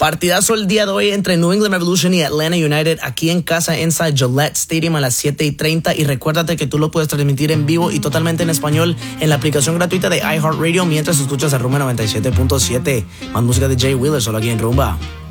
Partidazo el día de hoy entre New England Revolution y Atlanta United aquí en casa inside Gillette Stadium a las 7:30 y recuérdate que tú lo puedes transmitir en vivo y totalmente en español en la aplicación gratuita de iHeartRadio mientras escuchas a Rumba 97.7. Más música de Jay Wheeler solo aquí en Rumba.